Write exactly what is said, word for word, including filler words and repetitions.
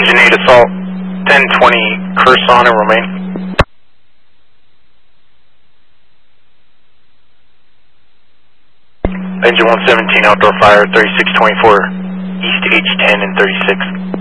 Engine eight Assault, ten twenty, curse on and remain. Engine one seventeen, outdoor fire, thirty-six twenty-four, east H ten and thirty-six.